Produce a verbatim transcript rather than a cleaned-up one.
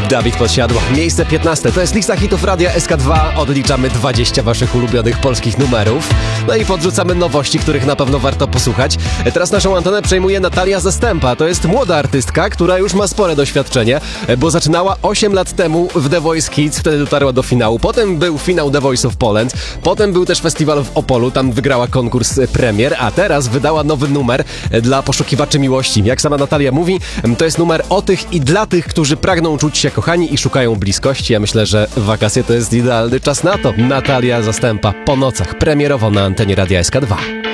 Dawid Podsiadło. Miejsce piętnaste. To jest lista hitów Radia S K dwa. Odliczamy dwadzieścia waszych ulubionych polskich numerów. No i podrzucamy nowości, których na pewno warto posłuchać. Teraz naszą antenę przejmuje Natalia Zastępa. To jest młoda artystka, która już ma spore doświadczenie, bo zaczynała osiem lat temu w The Voice Kids. Wtedy dotarła do finału. Potem był finał The Voice of Poland. Potem był też festiwal w Opolu. Tam wygrała konkurs premier, a teraz wydała nowy numer dla poszukiwaczy miłości. Jak sama Natalia mówi, to jest numer o tych i dla tych, którzy pragną czuć się kochani i szukają bliskości. Ja myślę, że wakacje to jest idealny czas na to. Natalia Zastępa po nocach, premierowo na antenie Radia S K dwa.